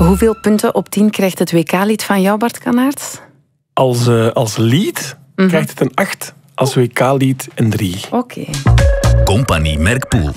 Hoeveel punten op 10 krijgt het WK-lied van jou, Bart Kanaerts? Als lied krijgt het een 8. Als WK-lied een 3. Oké. Compagnie Merkpoel.